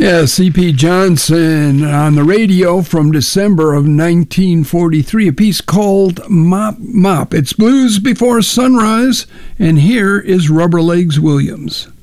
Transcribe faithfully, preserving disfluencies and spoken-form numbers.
Yeah, C P Johnson on the radio from December of nineteen forty-three, a piece called Mop Mop. It's Blues Before Sunrise, and here is Rubber Legs Williams.